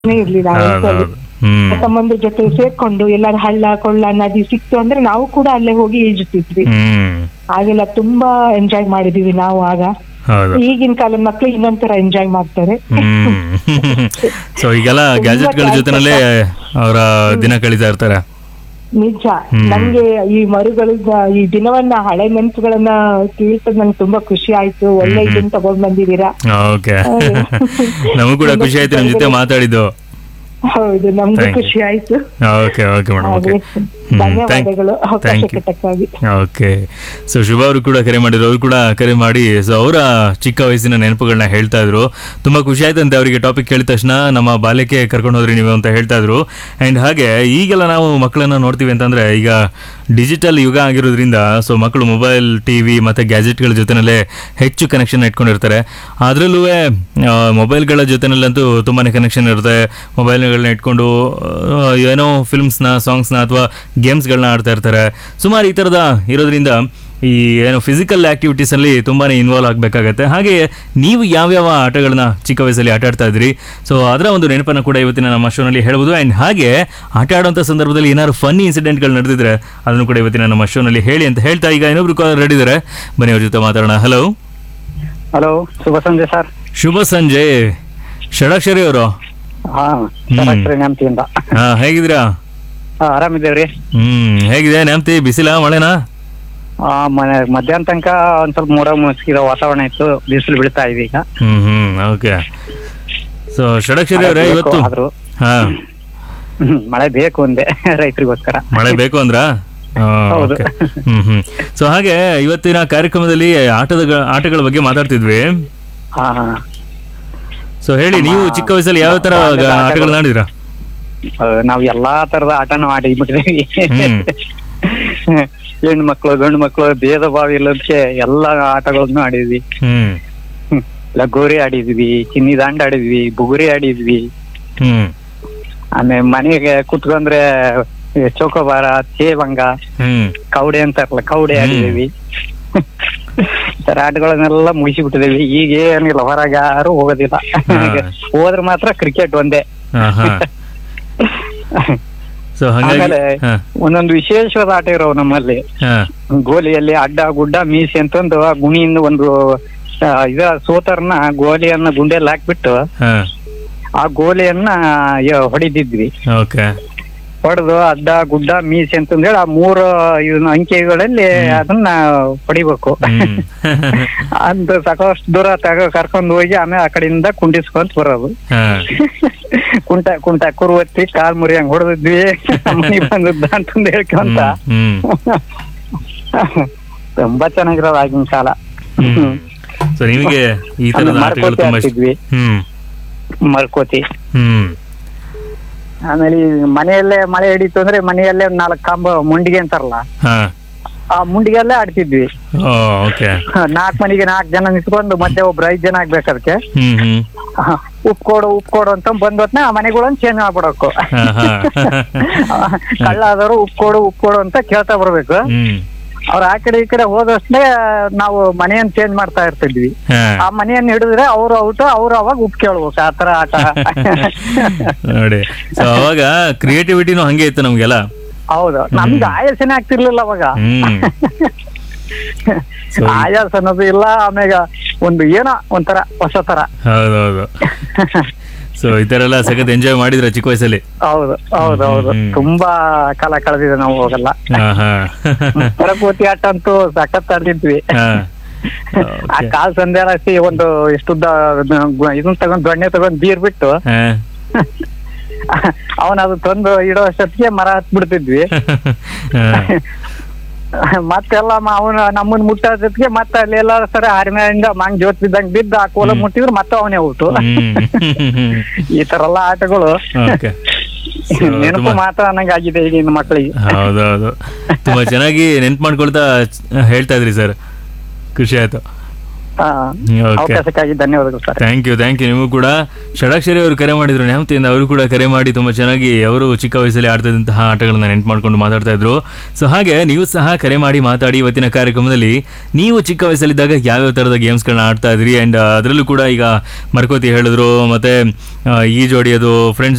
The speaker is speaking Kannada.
ಇರ್ಲಿಲ್ಲ ಆ ವಯಸ್ಸಲ್ಲಿ. ತಮ್ಮಂದ್ರ ಜೊತೆ ಸೇರ್ಕೊಂಡು ಎಲ್ಲಾರು ಹಳ್ಳ ಕೊಳ್ಳ ನದಿ ಸಿಕ್ತು ಅಂದ್ರೆ ನಾವು ಕೂಡ ಅಲ್ಲೇ ಹೋಗಿ ಈಜುತ್ತಿದ್ವಿ. ಹಾಗೆಲ್ಲ ತುಂಬಾ ಎಂಜಾಯ್ ಮಾಡಿದೀವಿ ನಾವು ಆಗ. ಈಗಿನ ಕಾಲದ ಮಕ್ಳು ಇನ್ನೊಂಥರ ಎಂಜಾಯ್ ಮಾಡ್ತಾರೆ. ಸೊ ಈಗೆಲ್ಲ ಗ್ಯಾಜೆಟ್ಗಳ ಜೊತೆನಲ್ಲೇ ಅವರ ದಿನ ಕಳೀತಾ ಇರ್ತಾರೆ. ನಿಜ. ನಂಗೆ ಈ ಮರುಗಳಿಂದ ಈ ದಿನವನ್ನ ಹಳೆ ನೆನಪುಗಳನ್ನ ಕೇಳ್ತದ್ ನಂಗೆ ತುಂಬಾ ಖುಷಿ ಆಯ್ತು. ಒಳ್ಳೆ ಇದನ್ನ ತಗೊಂಡ್ ಬಂದಿದ್ದೀರಾ. ಓಕೆ, ನಮಗೂ ಕೂಡ ಖುಷಿ ಆಯ್ತು ನಿಮ್ ಜೊತೆ ಮಾತಾಡಿದ್ದು. ಹೌದು, ನಮ್ಗೂ ಖುಷಿ ಆಯ್ತು. ಓಕೆ ಓಕೆ ಮೇಡಮ್, ಓಕೆ, ಧನ್ಯವಾದಗಳು ಅವಕಾಶ ಕೊಟ್ಟಕ್ಕಾಗಿ. ಓಕೆ, ಸೊ ಶುಭ ಅವರು ಕೂಡ ಕರೆ ಮಾಡಿದ್ರು. ಅವರು ಕೂಡ ಕರೆ ಮಾಡಿ ಸೊ ಅವರ ಚಿಕ್ಕ ವಯಸ್ಸಿನ ನೆನಪುಗಳನ್ನ ಹೇಳ್ತಾ ಇದ್ರು. ತುಂಬಾ ಖುಷಿ ಆಯ್ತಂತೆ ಅವರಿಗೆ ಟಾಪಿಕ್ ಕೇಳಿದ ತಕ್ಷಣ. ನಮ್ಮ ಬಾಲ್ಯಕ್ಕೆ ಕರ್ಕೊಂಡು ಹೋದ್ರಿ ನೀವು ಅಂತ ಹೇಳ್ತಾ ಇದ್ರು. ಅಂಡ್ ಹಾಗೆ ಈಗೆಲ್ಲ ನಾವು ಮಕ್ಕಳನ್ನ ನೋಡ್ತೀವಿ ಅಂತಂದ್ರೆ ಈಗ ಡಿಜಿಟಲ್ ಯುಗ ಆಗಿರೋದ್ರಿಂದ ಸೊ ಮಕ್ಕಳು ಮೊಬೈಲ್, ಟಿವಿ ಮತ್ತೆ ಗ್ಯಾಜೆಟ್ಗಳ ಜೊತೆನಲ್ಲೇ ಹೆಚ್ಚು ಕನೆಕ್ಷನ್ ಇಟ್ಕೊಂಡಿರ್ತಾರೆ. ಅದರಲ್ಲೂ ಮೊಬೈಲ್ಗಳ ಜೊತೆನಲ್ಲಂತೂ ತುಂಬಾನೇ ಕನೆಕ್ಷನ್ ಇರುತ್ತೆ. ಮೊಬೈಲ್ಗಳನ್ನ ಇಟ್ಕೊಂಡು ಏನೋ ಫಿಲ್ಮ್ಸ್ನ, ಸಾಂಗ್ಸ್ನ ಅಥವಾ ಗೇಮ್ಸ್ಗಳನ್ನ ಆಡ್ತಾ ಇರ್ತಾರೆ. ಸುಮಾರು ಈ ಥರದ ಇರೋದ್ರಿಂದ ಈ ಏನು ಫಿಸಿಕಲ್ ಆ್ಯಕ್ಟಿವಿಟೀಸಲ್ಲಿ ತುಂಬಾ ಇನ್ವಾಲ್ವ್ ಆಗಬೇಕಾಗತ್ತೆ. ಹಾಗೆ ನೀವು ಯಾವ್ಯಾವ ಆಟಗಳನ್ನ ಚಿಕ್ಕ ವಯಸ್ಸಲ್ಲಿ ಆಟ ಆಡ್ತಾ ಇದ್ರಿ, ಸೊ ಅದರ ಒಂದು ನೆನಪನ್ನು ಕೂಡ ಇವತ್ತಿನ ನಮ್ಮ ಶೋನಲ್ಲಿ ಹೇಳ್ಬೋದು. ಆ್ಯಂಡ್ ಹಾಗೆ ಆಟ ಆಡುವಂಥ ಸಂದರ್ಭದಲ್ಲಿ ಏನಾದ್ರು ಫನ್ನಿ ಇನ್ಸಿಡೆಂಟ್ಗಳು ನಡೆದಿದ್ರೆ ಅದನ್ನು ಕೂಡ ಇವತ್ತಿನ ನಮ್ಮ ಶೋನಲ್ಲಿ ಹೇಳಿ ಅಂತ ಹೇಳ್ತಾ ಈಗ ಇನ್ನೊಬ್ರು ಕಾಲರ್ ರೆಡಿ ಇದ್ದಾರೆ. ಬನ್ನಿ ಅವ್ರ ಜೊತೆ ಮಾತಾಡೋಣ. ಹಲೋ ಹಲೋ, ಶುಭ ಸಂಜೆ ಸರ್. ಶುಭ ಸಂಜೆ. ಷಡಾಕ್ಷರಿ ಅವರು? ನ್ಯಾಮತಿಯಿಂದ. ಹೇಗಿದ್ದೀರಾ? ಆರಾಮಿದ್ದೇವ್ರಿ. ಹೇಗಿದೆ ನ್ಯಾಮತಿ? ಬಿಸಿಲಾ ಮಳೆನಾ? ಮಧ್ಯಾಹ್ನ ತನಕ ಒಂದ್ ಸ್ವಲ್ಪ ಮೋಡ ಮುಗಿಸಿರೋ ವಾತಾವರಣ ಇತ್ತು, ಬಿಸಿಲು ಬೀಳ್ತಾ ಇದೆ ಈಗ. ಓಕೆ. ಸೊ ಷಡಾಕ್ಷರಿ ಅವರೇ, ಇವತ್ತು ಮಳೆ ಬೇಕು ಒಂದೇ ರೈತರಿಗೋಸ್ಕರ. ಮಳೆ ಬೇಕು ಅಂದ್ರ? ಹೌದು. ಸೊ ಹಾಗೆ ಇವತ್ತಿನ ಕಾರ್ಯಕ್ರಮದಲ್ಲಿ ಆಟಗಳ ಬಗ್ಗೆ ಮಾತಾಡ್ತಿದ್ವಿ. ಸೊ ಹೇಳಿ, ನೀವು ಚಿಕ್ಕ ವಯಸ್ಸಲ್ಲಿ ಯಾವ ತರ ಆಟಗಳನ್ನ ಆಡಿದ್ರಾ? ನಾವ್ ಎಲ್ಲಾ ತರದ ಆಟನೂ ಆಡಿಬಿಟ್ಟಿದ್ವಿ. ಹೆಣ್ಣು ಮಕ್ಳು ಗಂಡು ಮಕ್ಳು ಭೇದ ಭಾವ ಇಲ್ಲದಕ್ಕೆ ಎಲ್ಲಾ ಆಟಗಳನ್ನು ಆಡಿದ್ವಿ. ಲಗೋರಿ ಆಡಿದ್ವಿ, ಚಿನ್ನಿ ದಾಂಡ್ ಆಡಿದ್ವಿ, ಬುಗುರಿ ಆಡಿದ್ವಿ. ಆಮೇಲೆ ಮನೆಗೆ ಕುತ್ಕೊಂಡ್ರೆ ಚೌಕೋಬಾರ, ಚೇವಂಗ, ಕೌಡೆ ಅಂತಾರಲ್ಲ, ಕೌಡೆ ಆಡಿದೀವಿ. ತರ ಆಟಗಳನ್ನೆಲ್ಲ ಮುಗಿಸಿಬಿಟ್ಟಿದೀವಿ. ಈಗ ಏನಿಲ್ಲ, ಹೊರಗೆ ಯಾರು ಹೋಗೋದಿಲ್ಲ. ಹೋದ್ರೆ ಮಾತ್ರ ಕ್ರಿಕೆಟ್ ಒಂದೇ. ಆಮೇಲೆ ಒಂದೊಂದು ವಿಶೇಷವಾದ ಆಟ ಇರೋ ನಮ್ಮಲ್ಲಿ. ಗೋಲಿಯಲ್ಲಿ ಅಡ್ಡ ಗುಡ್ಡ ಮೀಸೆ ಅಂತಂದು ಆ ಗುಣಿಯಿಂದ ಒಂದು ಸೋತರ್ನ ಗೋಲಿಯನ್ನ ಗುಂಡೆಯಲ್ಲಿ ಹಾಕ್ಬಿಟ್ಟು ಆ ಗೋಲಿಯನ್ನ ಹೊಡಿದಿದ್ವಿ. ಹೊಡೆದು ಅಡ್ಡ ಗುಡ್ಡ ಮೀಸೆ ಅಂತಂದೇಳಿ ಆ 3 ಅಂಕೆಗಳಲ್ಲಿ ಅದನ್ನ ಹೊಡಿಬೇಕು ಅಂತ ಸಾಕಷ್ಟು ದೂರ ಕರ್ಕೊಂಡು ಹೋಗಿ ಆಮೇಲೆ ಆ ಕಡೆಯಿಂದ ಕುಂಡಿಸ್ಕೊಂತ ಬರೋದು. ಕುಂಟ ಕುರುವತ್ತಿ ಕಾಲ್ ಮುರಿ ಹಂಗ್ ಹೊಡೆದಿದ್ವಿ, ಮನೆಗೆ ಬಂದದ್ದ ಅಂತಂದು ಹೇಳ್ಕೊಂತ. ತುಂಬಾ ಚೆನ್ನಾಗಿರೋದು ಆಗಿನ ಕಾಲ. ಮರ್ಕೋತಿ ಆಡ್ತಿದ್ವಿ, ಮರ್ಕೋತಿ. ಆಮೇಲೆ ಮನೆಯಲ್ಲೇ ಮಳೆ ಹಿಡಿತು ಅಂದ್ರೆ ಮನೆಯಲ್ಲೇ 4 ಕಂಬ ಮುಂಡಿಗೆ ಅಂತಾರಲ್ಲ, ಆ ಮುಂಡಿಗೆಲ್ಲೇ ಆಡ್ತಿದ್ವಿ. 4 ಮನೆಗೆ 4 ಜನ ನಿಂತ್ಕೊಂಡು ಮಧ್ಯೆ ಒಬ್ರು 5 ಜನ ಆಗ್ಬೇಕು. ಅದಕ್ಕೆ ಉಪ್ಕೊಡು ಅಂತ ಬಂದೊತ್ನ ಆ ಮನೆಗಳನ್ನ ಚೇಂಜ್ ಮಾಡ್ಬಿಡಬೇಕು. ಕಳ್ಳ ಆದವರು ಉಪ್ಕೊಡು ಅಂತ ಕೇಳ್ತಾ ಬರ್ಬೇಕು. ಅವ್ರ ಆ ಕಡೆ ಈ ಕಡೆ ಹೋದಷ್ಟೇ ನಾವು ಮನೆಯನ್ನ ಚೇಂಜ್ ಮಾಡ್ತಾ ಇರ್ತಿದ್ವಿ. ಆ ಮನೆಯನ್ನ ಹಿಡಿದ್ರೆ ಅವ್ರು ಔಟ್, ಅವ್ರು ಅವಾಗ ಉಪ್ಪು ಕೇಳ್ಬೇಕು. ಆತರ ಆಟ ನೋಡಿ. ಅವಾಗ ಕ್ರಿಯೇಟಿವಿಟಿನೂ ಹಂಗೆ ಇತ್ತು ನಮ್ಗೆಲ್ಲ. ಹೌದು, ನಮ್ಗೆ ಆಯಾಸನೇ ಆಗ್ತಿರ್ಲಿಲ್ಲ ಅವಾಗ. ಆಯಾಸ ಅನ್ನೋದು ಇಲ್ಲ. ಆಮ್ಯಾಗ ಒಂದು ಏನೋ ಒಂಥರ ಹೊಸ ತರ. ಹೌದೌದು. ಸೊ ಈ ತರ ಎಲ್ಲ ಸಖತ್ ಎಂಜಾಯ್ ಮಾಡಿದ್ರ ಚಿಕ್ಕ ವಯಸ್ಸಲ್ಲಿ? ಹೌದು ಹೌದು ಹೌದು, ತುಂಬಾ ಕಾಲ ಕಳೆದಿದೆ ನಾವು. ಹೋಗಲ್ಲ. ಮರಕೋತಿ ಆಟ ಅಂತೂ ಸಖತ್ ಆಡ್ತಿದ್ವಿ. ಆ ಕಾಲ್ ಸಂದೆ ಹಾಕಿ ಒಂದು ಇಷ್ಟುದ್ದ ಇದನ್ನ ತಗೊಂಡ್ ದೊಣ್ಣೆ ತಗೊಂಡ್ ಬೀರ್ ಬಿಟ್ಟು ಅವನ ಅದು ತಂದು ಇಡೋ ಅಷ್ಟೊತ್ತಿಗೆ ಮರ ಹತ್ಬಿಡ್ತಿದ್ವಿ. ಮತ್ತೆಲ್ಲ ಅವನು ನಮ್ಮನ್ ಮುಟ್ಟೋ ಜೊತೆಗೆ ಮತ್ತೆ ಅಲ್ಲಿ ಎಲ್ಲ ಸರಿ ಹರಿಮೆಯಿಂದ ಮಂಗ್ ಜೋತ್ ಬಿದ್ದಂಗ್ ಬಿದ್ದು ಆ ಕೋಲ ಮುಟ್ಟಿದ್ರು ಮತ್ತೆ ಅವನೇ ಔಟು. ಈ ತರ ಎಲ್ಲ ಆಟಗಳು ನೆನಪು ಮಾತ್ರ ಅನ್ನಂಗ ಆಗಿದೆ ಈಗಿನ ಮಕ್ಕಳಿಗೆ. ಹೌದೌದು, ತುಂಬಾ ಚೆನ್ನಾಗಿ ನೆನ್ಪು ಮಾಡ್ಕೊಳ್ತಾ ಹೇಳ್ತಾ ಇದ್ರಿ ಸರ್, ಖುಷಿ ಆಯ್ತು. ಅವಕಾಶಕ್ಕಾಗಿ ಧನ್ಯವಾದಗಳು ಸರ್. ಥ್ಯಾಂಕ್ ಯು ನಿಮಗೂ ಕೂಡ. ಷಡಾಕ್ಷರಿ ಅವರು ಕರೆ ಮಾಡಿದ್ರು ನ್ಯಾಮತಿಯಿಂದ. ಅವರು ಕೂಡ ಕರೆ ಮಾಡಿ ತುಂಬಾ ಚೆನ್ನಾಗಿ ಅವರು ಚಿಕ್ಕ ವಯಸ್ಸಲ್ಲಿ ಆಡ್ತಿದ್ದಂತಹ ಆಟಗಳನ್ನ ನೆನ್ಪು ಮಾಡ್ಕೊಂಡು ಮಾತಾಡ್ತಾ ಇದ್ರು. ಸೊ ಹಾಗೆ ನೀವು ಸಹ ಕರೆ ಮಾಡಿ ಮಾತಾಡಿ. ಇವತ್ತಿನ ಕಾರ್ಯಕ್ರಮದಲ್ಲಿ ನೀವು ಚಿಕ್ಕ ವಯಸ್ಸಲ್ಲಿದ್ದಾಗ ಯಾವ್ಯಾವ ತರದ ಗೇಮ್ಸ್ಗಳನ್ನ ಆಡ್ತಾ ಇದ್ರಿ. ಅಂಡ್ ಅದರಲ್ಲೂ ಕೂಡ ಈಗ ಮರ್ಕೋತಿ ಹೇಳಿದ್ರು, ಮತ್ತೆ ಈ ಜೋಡಿ ಅದು ಫ್ರೆಂಡ್ಸ್